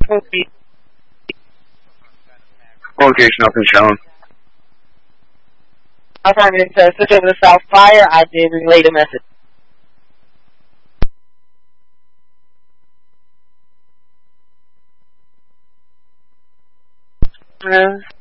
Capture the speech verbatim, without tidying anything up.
Okay. Location nothing shown. Affirmative. To switch over to South Fire, I did relay the message. Uh,